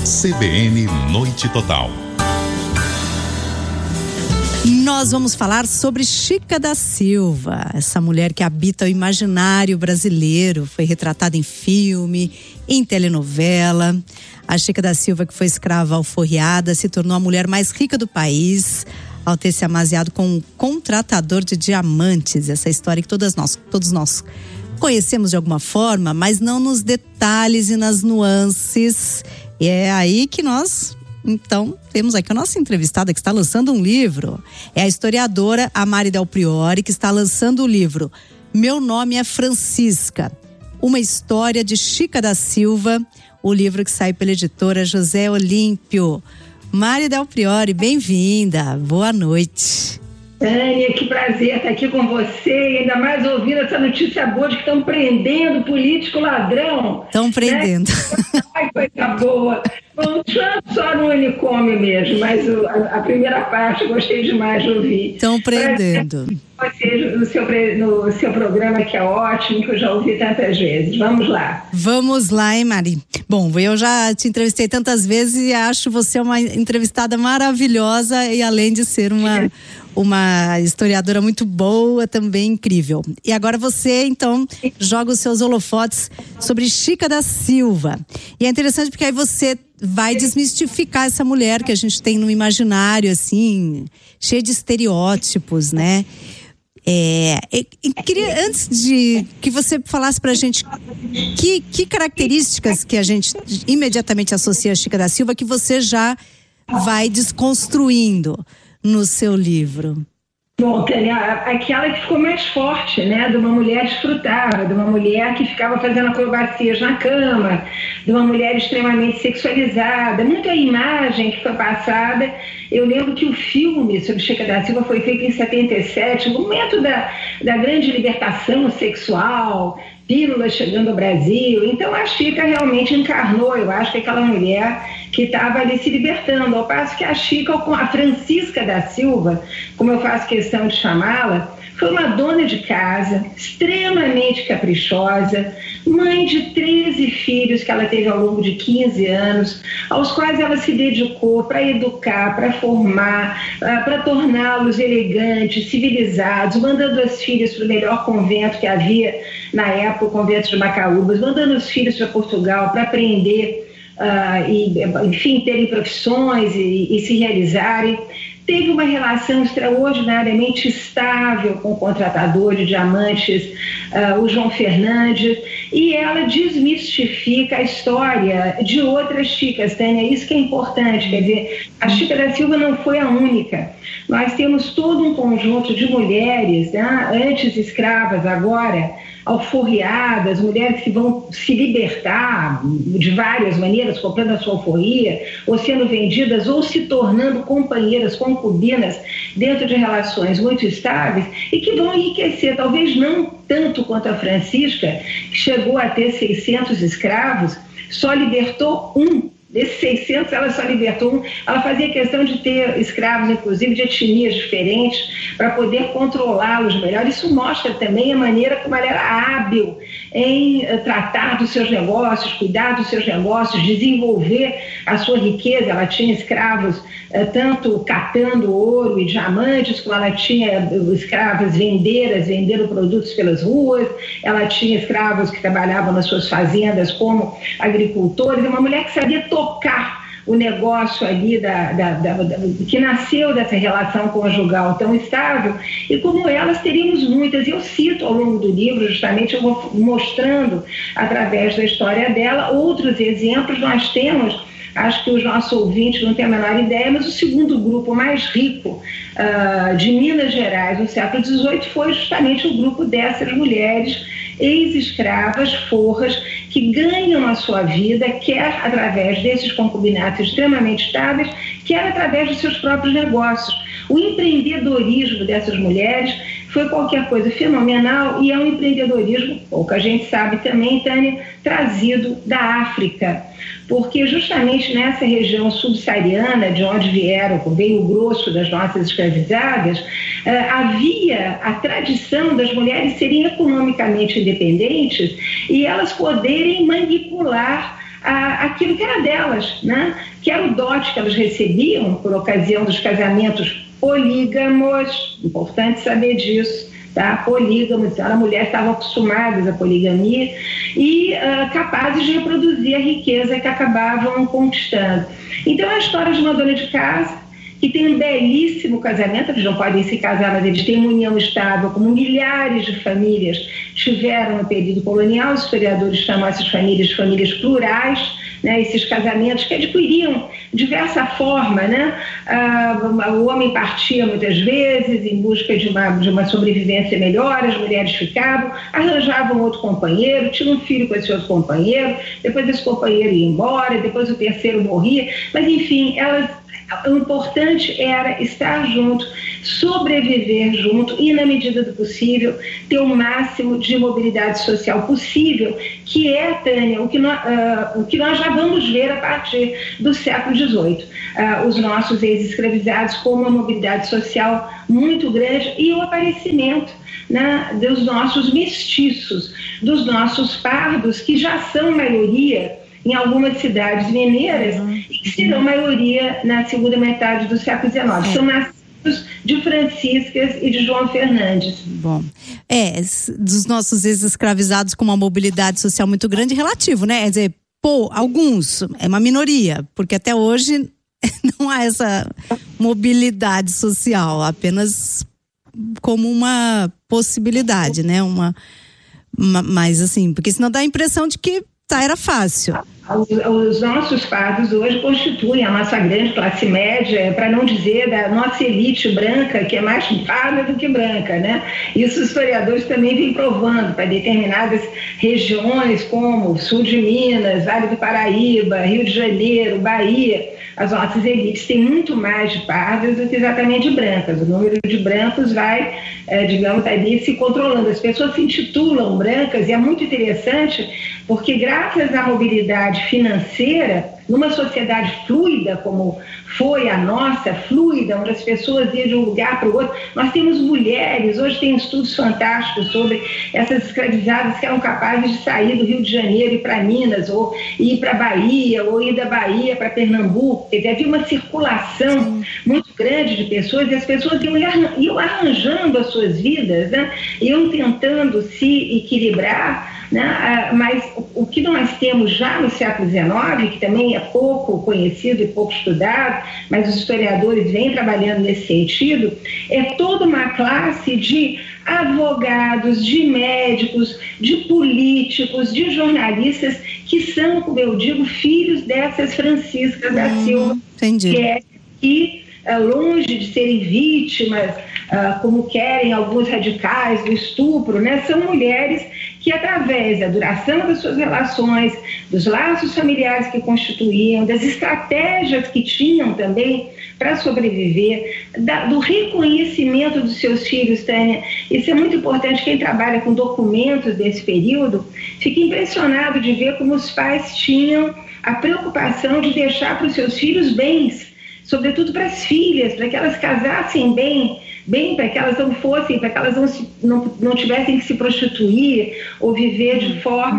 CBN Noite Total. Nós vamos falar sobre Chica da Silva, essa mulher que habita o imaginário brasileiro, foi retratada em filme, em telenovela. A Chica da Silva, que foi escrava alforriada, se tornou a mulher mais rica do país ao ter se amaziado com um contratador de diamantes. Essa história que todos nós conhecemos de alguma forma, mas não nos detalhes e nas nuances. E é aí que nós, então, temos aqui a nossa entrevistada que está lançando um livro. É a historiadora Mari Del Priore, que está lançando o livro Meu Nome é Francisca, uma história de Chica da Silva, o livro que sai pela editora José Olímpio. Mari Del Priore, bem-vinda, boa noite. Tânia, que prazer estar aqui com você e ainda mais ouvindo essa notícia boa de que estão prendendo político ladrão. Estão prendendo. Né? Ai, coisa boa. Bom, só no unicórnio mesmo, mas a primeira parte eu gostei demais de ouvir. Estão prendendo. Você, no seu programa, que é ótimo, que eu já ouvi tantas vezes. Vamos lá. Vamos lá, hein, Mari? Bom, eu já te entrevistei tantas vezes e acho você uma entrevistada maravilhosa e além de ser uma historiadora muito boa, também incrível. E agora você, então, joga os seus holofotes sobre Chica da Silva. E é interessante porque aí você vai desmistificar essa mulher que a gente tem no imaginário, assim, cheia de estereótipos, né? Queria, antes de que você falasse pra gente que características que a gente imediatamente associa a Chica da Silva que você já vai desconstruindo no seu livro. Bom, Tânia, aquela que ficou mais forte, né? De uma mulher desfrutável, de uma mulher que ficava fazendo acrobacias na cama, de uma mulher extremamente sexualizada. Muita imagem que foi passada. Eu lembro que o filme sobre Chica da Silva foi feito em 77, no momento da grande libertação sexual, pílulas chegando ao Brasil. Então a Chica realmente encarnou, eu acho, que aquela mulher que estava ali se libertando, ao passo que a Chica, a Francisca da Silva, como eu faço questão de chamá-la, foi uma dona de casa, extremamente caprichosa, mãe de 13 filhos que ela teve ao longo de 15 anos, aos quais ela se dedicou para educar, para formar, para torná-los elegantes, civilizados, mandando as filhas para o melhor convento que havia na época, o convento de Macaúbas, mandando os filhos para Portugal para aprender e, enfim, terem profissões e se realizarem. Teve uma relação extraordinariamente estável com o contratador de diamantes, o João Fernandes, e ela desmistifica a história de outras Chicas, Tânia, isso que é importante, quer dizer, a Chica da Silva não foi a única. Nós temos todo um conjunto de mulheres, né, antes escravas, agora alforriadas, mulheres que vão se libertar de várias maneiras, comprando a sua alforria, ou sendo vendidas, ou se tornando companheiras, concubinas, dentro de relações muito estáveis, e que vão enriquecer, talvez não tanto quanto a Francisca, que chegou a ter 600 escravos, só libertou um. Desses 600, ela só libertou um. Ela fazia questão de ter escravos, inclusive, de etnias diferentes, para poder controlá-los melhor. Isso mostra também a maneira como ela era hábil em tratar dos seus negócios, cuidar dos seus negócios, desenvolver a sua riqueza. Ela tinha escravos tanto catando ouro e diamantes, como ela tinha escravas vendendo produtos pelas ruas. Ela tinha escravos que trabalhavam nas suas fazendas como agricultores. Uma mulher que sabia tocar o negócio ali que nasceu dessa relação conjugal tão estável, e como elas teríamos muitas. Eu cito ao longo do livro, justamente, eu vou mostrando através da história dela outros exemplos. Nós temos, acho que os nossos ouvintes não têm a menor ideia, mas o segundo grupo mais rico de Minas Gerais no século XVIII foi justamente o grupo dessas mulheres ex-escravas, forras, que ganham a sua vida, quer através desses concubinatos extremamente estáveis, quer através dos seus próprios negócios. O empreendedorismo dessas mulheres foi qualquer coisa fenomenal, e é um empreendedorismo, pouca gente sabe também, Tânia, trazido da África, porque justamente nessa região subsaariana, de onde veio o grosso das nossas escravizadas, havia a tradição das mulheres serem economicamente independentes e elas poderem manipular aquilo que era delas, né? Que era o dote que elas recebiam por ocasião dos casamentos polígamos, importante saber disso, tá? Polígamos, as mulheres estavam acostumadas à poligamia e capazes de reproduzir a riqueza que acabavam conquistando. Então, é a história de uma dona de casa que tem um belíssimo casamento, eles não podem se casar, mas eles têm uma união estável, como milhares de famílias tiveram no período colonial. Os historiadores chamam essas famílias de famílias plurais, né, esses casamentos que adquiriam diversa forma, né? O homem partia muitas vezes em busca de uma sobrevivência melhor, as mulheres ficavam, arranjavam outro companheiro, tinham um filho com esse outro companheiro, depois esse companheiro ia embora, depois o terceiro morria, mas enfim, o importante era estar junto, sobreviver junto e, na medida do possível, ter o máximo de mobilidade social possível, que é, Tânia, o que nós já vamos ver a partir do século XVIII. Os nossos ex-escravizados com uma mobilidade social muito grande e o aparecimento, né, dos nossos mestiços, dos nossos pardos, que já são maioria em algumas cidades mineiras e que serão maioria na segunda metade do século XIX. São nascidos de Franciscas e de João Fernandes. Bom, dos nossos ex-escravizados com uma mobilidade social muito grande, relativo, né? Quer dizer, alguns, é uma minoria, porque até hoje não há essa mobilidade social, apenas como uma possibilidade, né? Mas assim, porque senão dá a impressão de que era fácil. Os nossos pardos hoje constituem a nossa grande classe média, para não dizer da nossa elite branca, que é mais parda do que branca, né? Isso os historiadores também vêm provando para determinadas regiões, como o sul de Minas, Vale do Paraíba, Rio de Janeiro, Bahia. As nossas elites têm muito mais de pardas do que exatamente de brancas. O número de brancos vai, digamos, ali se controlando. As pessoas se intitulam brancas e é muito interessante porque, graças à mobilidade financeira, numa sociedade fluida como foi a nossa, fluida, onde as pessoas iam de um lugar para o outro, nós temos mulheres, hoje tem estudos fantásticos sobre essas escravizadas que eram capazes de sair do Rio de Janeiro e ir para Minas, ou ir para Bahia, ou ir da Bahia para Pernambuco. Havia uma circulação muito grande de pessoas, e as pessoas iam arranjando as suas vidas, né? Iam tentando se equilibrar, né? Mas o que nós temos já no século XIX, que também é pouco conhecido e pouco estudado, mas os historiadores vêm trabalhando nesse sentido, é toda uma classe de advogados, de médicos, de políticos, de jornalistas, que são, como eu digo, filhos dessas Franciscas da Silva, que longe de serem vítimas, como querem alguns radicais do estupro, né, são mulheres que, através da duração das suas relações, dos laços familiares que constituíam, das estratégias que tinham também para sobreviver, do reconhecimento dos seus filhos, Tânia. Isso é muito importante. Quem trabalha com documentos desse período fica impressionado de ver como os pais tinham a preocupação de deixar para os seus filhos bens, sobretudo para as filhas, para que elas casassem bem, para que elas não fossem, para que elas não tivessem que se prostituir ou viver de forma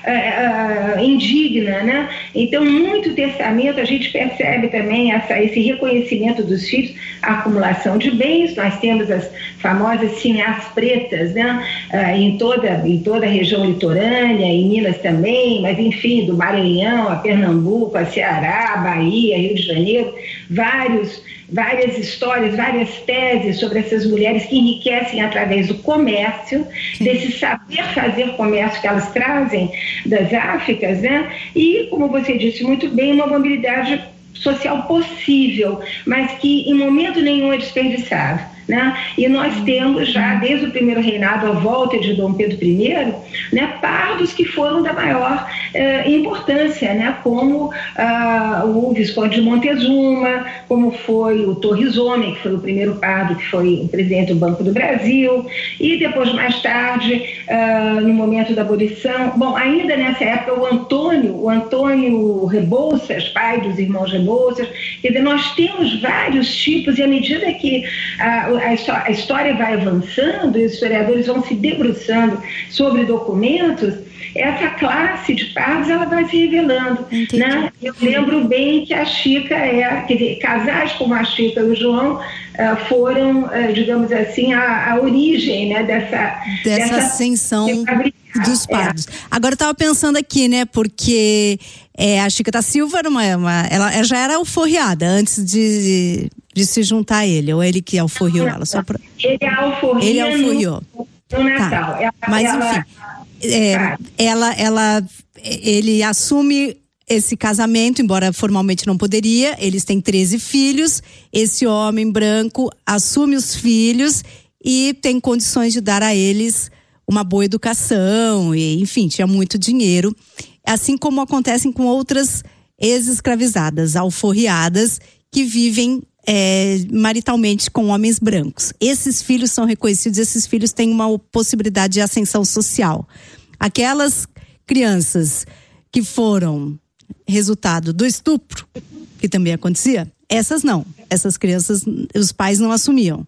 indigna, né? Então, muito testamento, a gente percebe também esse reconhecimento dos filhos, a acumulação de bens. Nós temos as famosas sinhás pretas, né? Em toda a região litorânea, em Minas também, mas enfim, do Maranhão a Pernambuco, a Ceará, Bahia, Rio de Janeiro, várias histórias, várias teses sobre essas mulheres que enriquecem através do comércio, desse saber fazer comércio que elas trazem das Áfricas, né? E, como você disse muito bem, uma mobilidade social possível, mas que em momento nenhum é desperdiçável, né? E nós temos já, desde o primeiro reinado, a volta de Dom Pedro I, né, pardos que foram da maior importância, né, como o Visconde de Montezuma, como foi o Torres Homem, que foi o primeiro pardo, que foi o presidente do Banco do Brasil, e depois, mais tarde, no momento da abolição, bom, ainda nessa época, o Antônio Rebouças, pai dos irmãos Rebouças. Quer dizer, nós temos vários tipos, e à medida que a história vai avançando e os historiadores vão se debruçando sobre documentos, essa classe de pardos ela vai se revelando, né? Eu lembro bem que a Chica quer dizer, casais como a Chica e o João foram, digamos assim, a origem, né, dessa ascensão dos pardos. Agora eu estava pensando aqui, né, porque a Chica da Silva ela já era alforriada antes de se juntar a ele, ou ele que alforriou ela? Ele alforriou. No Natal. Tá. Mas enfim, ele assume esse casamento, embora formalmente não poderia. Eles têm 13 filhos. Esse homem branco assume os filhos e tem condições de dar a eles uma boa educação e, enfim, tinha muito dinheiro. Assim como acontecem com outras ex-escravizadas, alforriadas, que vivem maritalmente com homens brancos. Esses filhos são reconhecidos, esses filhos têm uma possibilidade de ascensão social. Aquelas crianças que foram resultado do estupro, que também acontecia, essas não. Essas crianças, os pais não assumiam.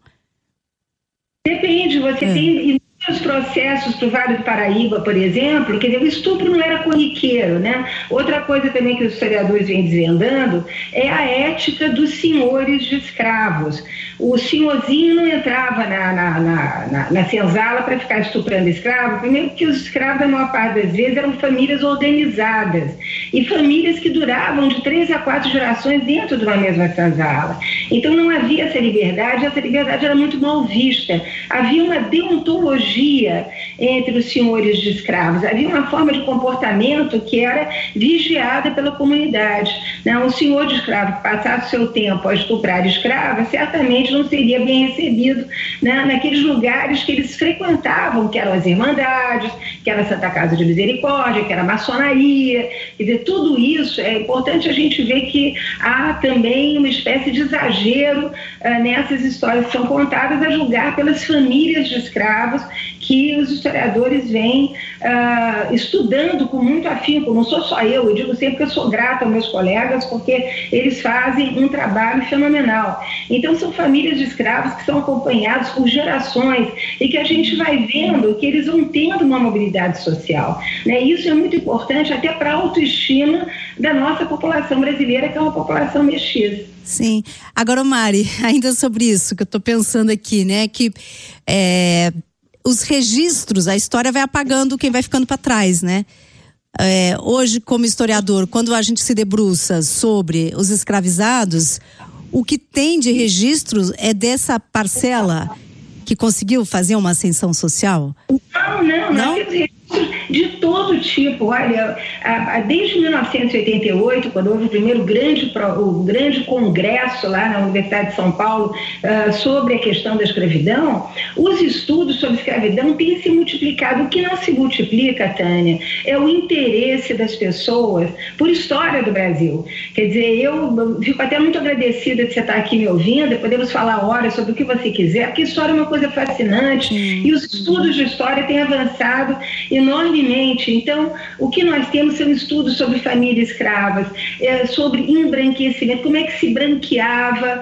Depende, você tem os processos do Vale do Paraíba, por exemplo, quer dizer, o estupro não era corriqueiro, né? Outra coisa também que os historiadores vêm desvendando é a ética dos senhores de escravos. O senhorzinho não entrava na senzala para ficar estuprando escravo, primeiro porque os escravos, a maior parte das vezes, eram famílias organizadas e famílias que duravam de 3 a 4 gerações dentro de uma mesma senzala. Então não havia essa liberdade era muito mal vista. Havia uma deontologia entre os senhores de escravos, havia uma forma de comportamento que era vigiada pela comunidade. Um senhor de escravo que passasse o seu tempo a estuprar escravos, certamente não seria bem recebido, né, naqueles lugares que eles frequentavam, que eram as Irmandades, que era a Santa Casa de Misericórdia, que era a maçonaria. Quer dizer, tudo isso é importante a gente ver que há também uma espécie de exagero nessas histórias que são contadas, a julgar pelas famílias de escravos que os historiadores vêm estudando com muito afinco. Não sou só eu digo sempre que eu sou grata aos meus colegas, porque eles fazem um trabalho fenomenal. Então são famílias de escravos que são acompanhados por gerações e que a gente vai vendo que eles vão tendo uma mobilidade social, né? Isso é muito importante até para a autoestima da nossa população brasileira, que é uma população mestiça. Sim. Agora, Mari, ainda sobre isso que eu estou pensando aqui, né, que os registros, a história vai apagando quem vai ficando para trás, né? Hoje, como historiador, quando a gente se debruça sobre os escravizados, o que tem de registros é dessa parcela que conseguiu fazer uma ascensão social? Não? De todo tipo. Olha, desde 1988, quando houve o primeiro grande congresso lá na Universidade de São Paulo sobre a questão da escravidão, os estudos sobre escravidão têm se multiplicado. O que não se multiplica, Tânia, é o interesse das pessoas por história do Brasil. Quer dizer, eu fico até muito agradecida de você estar aqui me ouvindo, podemos falar horas sobre o que você quiser, porque história é uma coisa fascinante e os estudos de história têm avançado enormemente. Então, o que nós temos são estudos sobre famílias escravas, sobre embranquecimento, como é que se branqueava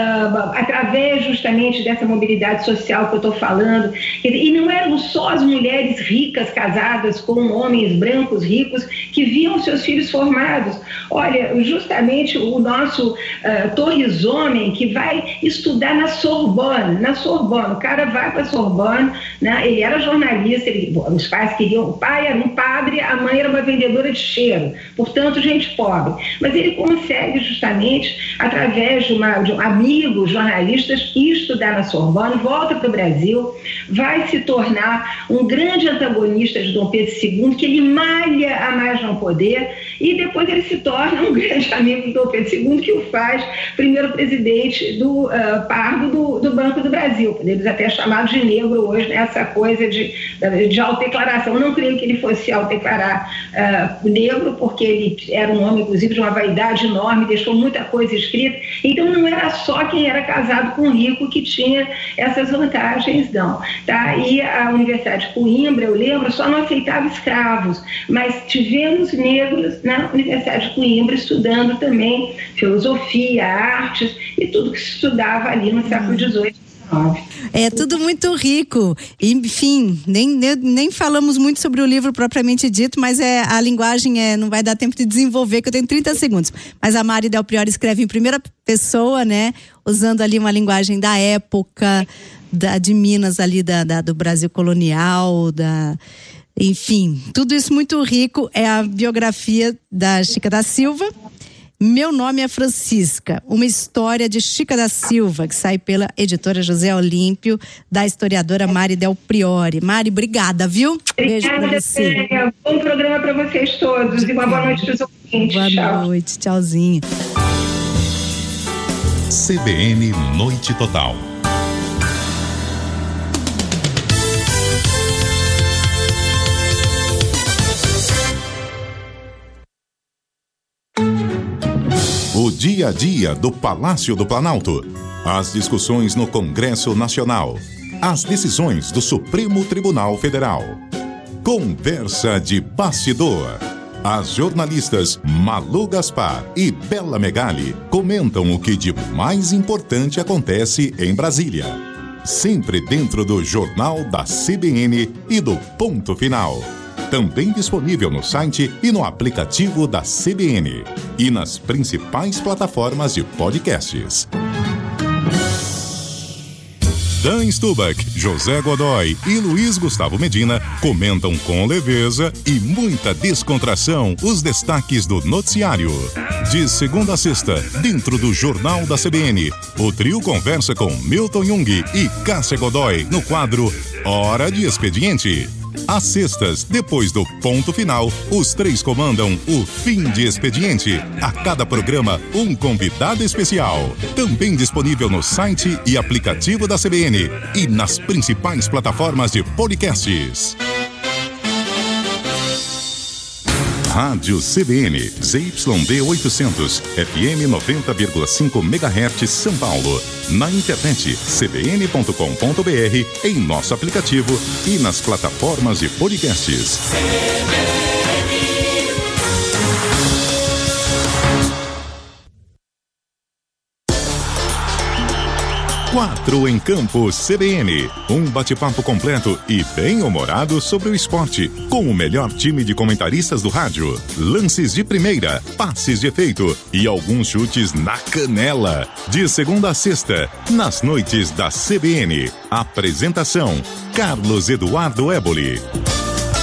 através justamente dessa mobilidade social que eu estou falando. E não eram só as mulheres ricas casadas com homens brancos ricos que viam seus filhos formados. Olha, justamente o nosso Torres Homem, que vai estudar na Sorbonne, o cara vai para a Sorbonne, né? Ele era jornalista, os pais queriam, o pai era um padre, a mãe era uma vendedora de cheiro, portanto gente pobre, mas ele consegue justamente através de amigos jornalistas estudar na Sorbonne, volta para o Brasil, vai se tornar um grande antagonista de Dom Pedro II, que ele malha a mais não poder, e depois ele se torna um grande amigo de Dom Pedro II, que o faz primeiro presidente do Pardo do Banco do Brasil, podemos até chamar de negro hoje, né? Essa coisa de autodeclaração. Eu não creio que ele fosse autodeclarar negro, porque ele era um homem, inclusive, de uma vaidade enorme, deixou muita coisa escrita. Então não era só quem era casado com rico que tinha essas vantagens, não. Tá? E a Universidade de Coimbra, eu lembro, só não aceitava escravos, mas tivemos negros na Universidade de Coimbra estudando também filosofia, artes e tudo que se estudava ali no século XVIII. É tudo muito rico. Enfim, nem falamos muito sobre o livro propriamente dito, mas a linguagem não vai dar tempo de desenvolver, que eu tenho 30 segundos. Mas a Mari Del Priore escreve em primeira pessoa, né? Usando ali uma linguagem da época, de Minas ali, do Brasil colonial, enfim, tudo isso muito rico. É a biografia da Chica da Silva. Meu Nome é Francisca, uma história de Chica da Silva, que sai pela editora José Olímpio, da historiadora Mari Del Priore. Mari, obrigada, viu? Beijo pra você. Bom programa para vocês todos e uma boa noite para os ouvintes. Boa noite, tchauzinho. CBN Noite Total. O dia a dia do Palácio do Planalto. As discussões no Congresso Nacional. As decisões do Supremo Tribunal Federal. Conversa de bastidor. As jornalistas Malu Gaspar e Bela Megali comentam o que de mais importante acontece em Brasília. Sempre dentro do Jornal da CBN e do Ponto Final. Também disponível no site e no aplicativo da CBN. E nas principais plataformas de podcasts. Dan Stubach, José Godoy e Luiz Gustavo Medina comentam com leveza e muita descontração os destaques do noticiário. De segunda a sexta, dentro do Jornal da CBN, o trio conversa com Milton Jung e Cássia Godoy no quadro Hora de Expediente. Às sextas, depois do Ponto Final, os três comandam o Fim de Expediente. A cada programa, um convidado especial. Também disponível no site e aplicativo da CBN e nas principais plataformas de podcasts. Rádio CBN, ZYD 800, FM 90,5 MHz, São Paulo. Na internet, cbn.com.br, em nosso aplicativo e nas plataformas de podcasts. Quatro em Campo CBN. Um bate-papo completo e bem-humorado sobre o esporte, com o melhor time de comentaristas do rádio. Lances de primeira, passes de efeito e alguns chutes na canela. De segunda a sexta, nas noites da CBN. Apresentação: Carlos Eduardo Éboli.